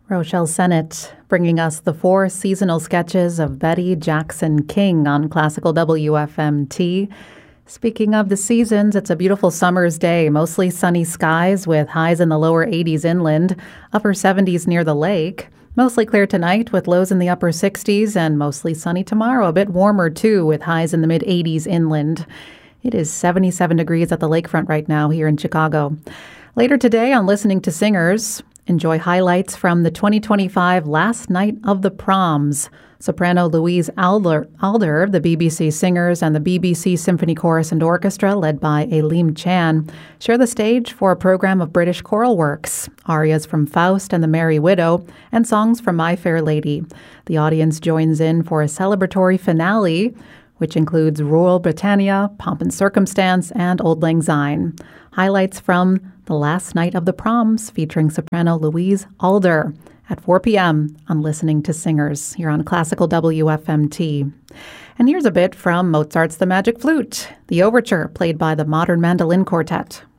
Rochelle Sennett bringing us the 4 seasonal sketches of Betty Jackson King on Classical WFMT. Speaking of the seasons, it's a beautiful summer's day, mostly sunny skies with highs in the lower 80s inland, upper 70s near the lake. Mostly clear tonight with lows in the upper 60s and mostly sunny tomorrow, a bit warmer too with highs in the mid 80s inland. It is 77 degrees at the lakefront right now here in Chicago. Later today on Listening to Singers, enjoy highlights from the 2025 Last Night of the Proms. Soprano Louise Alder, the BBC Singers, and the BBC Symphony Chorus and Orchestra, led by Aleem Chan, share the stage for a program of British choral works, arias from Faust and The Merry Widow, and songs from My Fair Lady. The audience joins in for a celebratory finale, which includes Royal Britannia, Pomp and Circumstance, and Auld Lang Syne. Highlights from The Last Night of the Proms, featuring soprano Louise Alder, at 4 p.m. on Listening to Singers here on Classical WFMT. And here's a bit from Mozart's The Magic Flute, the overture played by the Modern Mandolin Quartet.